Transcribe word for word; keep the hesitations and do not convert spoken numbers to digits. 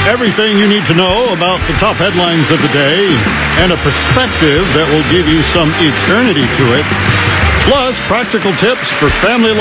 Everything you need to know about the top headlines of the day and a perspective that will give you some eternity to it. Plus, practical tips for family life.